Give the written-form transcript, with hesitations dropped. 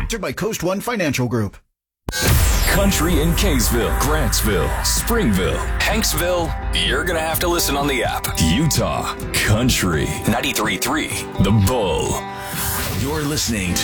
Sponsored by Coast One Financial Group. Country in Kaysville, Grantsville, Springville, Hanksville. You're going to have to listen on the app. Utah Country 93.3 The Bull. You're listening to